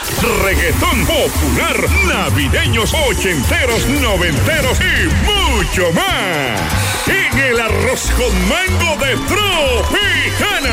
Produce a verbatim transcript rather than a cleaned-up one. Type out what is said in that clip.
reggaetón popular, navideños, ochenteros, noventeros y mucho más. En el arroz con mango de Tropicana.